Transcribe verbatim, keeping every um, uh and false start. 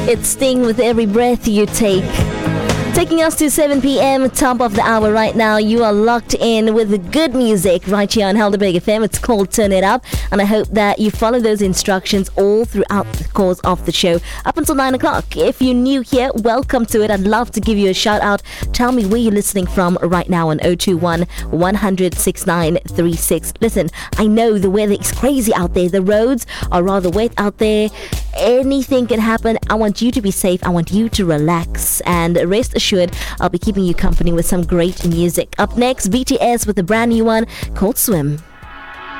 It's Sting with Every Breath You Take. Taking us to seven p.m, top of the hour right now. You are locked in with the good music right here on Helderberg F M. It's called Turn It Up, and I hope that you follow those instructions all throughout the course of the show up until nine o'clock. If you're new here, welcome to it. I'd love to give you a shout out. Tell me where you're listening from right now on oh two one, one hundred, sixty-nine thirty-six. Listen, I know the weather is crazy out there. The roads are rather wet out there. Anything can happen. I want you to be safe. I want you to relax, and rest assured I'll be keeping you company with some great music. Up next, B T S with a brand new one called Swim.